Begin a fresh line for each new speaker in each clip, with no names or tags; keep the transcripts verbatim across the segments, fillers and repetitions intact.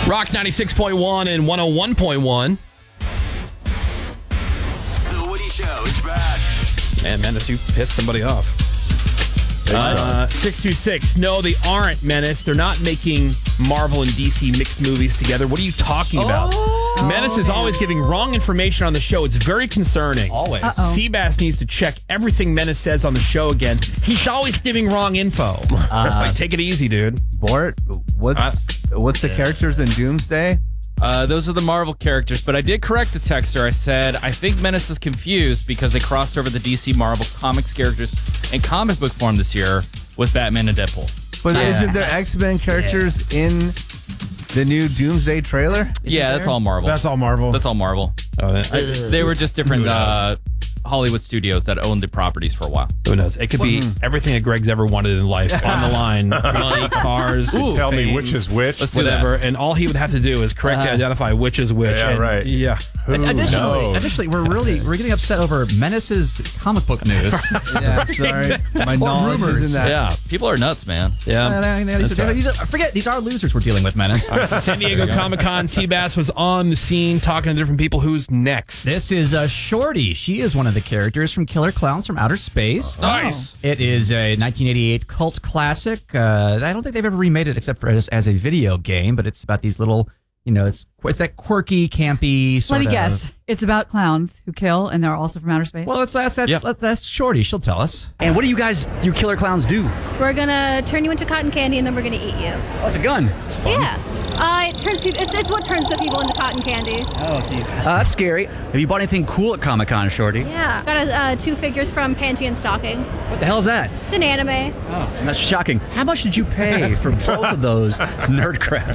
Rock ninety-six point one and one oh one point one.
The Woody Show is back.
Man, Menace, you pissed somebody off. Uh, six two six. No, they aren't, Menace. They're not making Marvel and D C mixed movies together. What are you talking about?
Oh.
Menace is always giving wrong information on the show. It's very concerning.
Always.
Uh-oh.
Seabass needs to check everything Menace says on the show again. He's always giving wrong info.
Uh,
like, take it easy, dude.
Bort, what's what's the characters in Doomsday?
Uh, those are the Marvel characters, but I did correct the texter. I said, I think Menace is confused because they crossed over the D C Marvel Comics characters in comic book form this year with Batman and Deadpool.
But
Yeah.
isn't there X-Men characters in the new Doomsday trailer?
yeah, that's all Marvel.
That's all Marvel.
That's all Marvel.
Oh,
I, they were just different
Who knows?
uh, Hollywood studios that owned the properties for a while.
Who knows? It could be everything that Greg's ever wanted in life on the line. Money, cars,
Ooh,
Tell me
fame,
which is which.
Let's do
whatever. And all he would have to do is correctly identify which is which.
Yeah,
and-
right.
Yeah.
Who
Additionally,
knows?
additionally, we're really we're getting upset over Menace's comic book news.
Yeah, sorry. My knowledge
rumors.
is in that.
Yeah, people are nuts, man.
Yeah.
these, are, these are, forget these are losers we're dealing with, Menace.
San Diego Comic Con, Seabass was on the scene talking to different people. Who's next?
This is uh, Shorty. She is one of the characters from Killer Clowns from Outer Space.
Nice.
It is a nineteen eighty-eight cult classic. Uh, I don't think they've ever remade it except for as, as a video game, but it's about these little, you know, it's it's that quirky, campy sort
Let me
of.
guess. It's about clowns who kill, and they're also from outer space.
Well, that's that's that's,
Yep.
that's, that's Shorty. She'll tell us.
And what do you guys, you killer clowns, do?
We're gonna turn you into cotton candy, and then we're gonna eat you.
Oh, it's a gun.
Yeah, uh, it turns people. It's, it's what turns the people into cotton candy.
Oh, jeez. Uh, that's scary. Have you bought anything cool at Comic Con, Shorty?
Yeah, got a, uh, two figures from Panty and Stocking.
What the hell is that?
It's an anime.
Oh, that's shocking. How much did you pay for both of those nerd crap?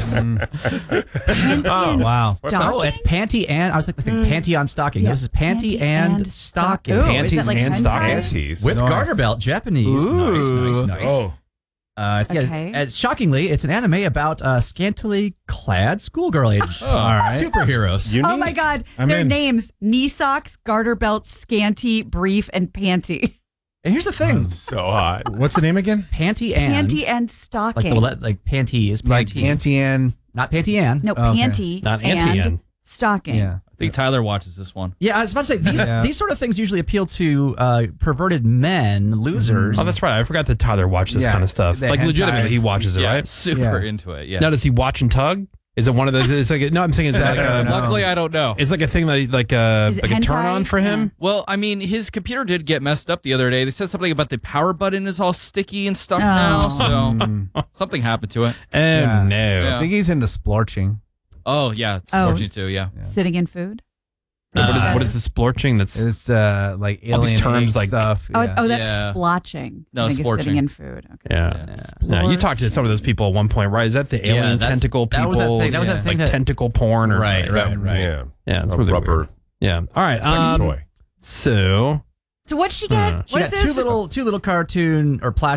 oh,
Wow.
Stocking?
Oh, it's panty and I was like, thinking panty on stocking.
Yeah.
This is panty,
Panty
and,
and
stocking.
stock- Ooh,
Panties
is that like
and
hentai?
stockings.
Panties.
With
Nice.
garter belt, Japanese. Nice, nice, nice.
Oh,
Uh, yeah,
Okay.
uh, shockingly, it's an anime about uh, scantily clad schoolgirl age
all right.
superheroes.
You
Oh
need-
my God.
I'm
Their
in.
names: knee socks, garter belts, scanty, brief, and panty.
And here's the thing:
So hot. What's the name again?
panty and
Panty and
like
stocking.
the le- like panty is panty,
Like Auntie Anne.
not panty and.
no,
Okay.
panty
Not
and
Auntie-Anne.
stocking.
Yeah.
I think Tyler watches this one.
Yeah, I was about to say these
Yeah.
these sort of things usually appeal to uh, perverted men, losers.
Oh, that's right. I forgot that Tyler watched this
Yeah,
kind of stuff.
the
Like,
hentai.
legitimately, he watches it,
yeah,
right?
super
Yeah.
into it. Yeah.
Now, does he watch and tug? Is it one of the? It's like a, no. I'm saying it's like a.
No.
Luckily, I don't know.
It's like a thing that like a
Is it
like a turn
hentai?
on for him.
Well, I mean, his computer did get messed up the other day. They said something about the power button is all sticky and stuck
Oh.
now, so
Mm,
something happened to it.
Oh
Yeah.
no!
Yeah.
I think he's into splorching.
Oh yeah, it's
Oh.
fortunate too. Yeah.
Sitting in food.
what is
Uh,
what is the splorching? That's
It's uh, like
All these
alien
terms,
egg
like-
stuff.
Oh,
yeah.
oh, that's
Yeah.
splotching.
No,
I think it's
splorching.
sitting in food. Okay.
yeah.
Yeah.
No, you talked to some of those people at one point, right? Is that the
Yeah,
alien
that's-
tentacle
that
people?
was that thing- that was that
like
thing that-
tentacle porn, or
Right, right, right.
Yeah.
Yeah, that's
A
really
rubber
weird. Yeah. All right.
sex
um,
toy.
So
So what'd she get?
Hmm.
She
What
got
is
two
this?
little two little cartoon or plastic